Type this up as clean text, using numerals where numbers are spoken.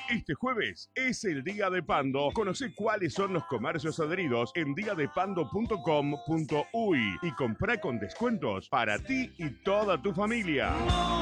Este jueves es el Día de Pando. Conoce cuáles son los comercios adheridos en diadepando.com.uy y comprá con descuentos para ti y toda tu familia.